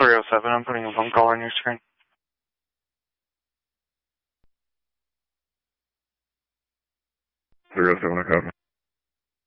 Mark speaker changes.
Speaker 1: 307, I'm putting a phone call on your screen.
Speaker 2: 307, I copy.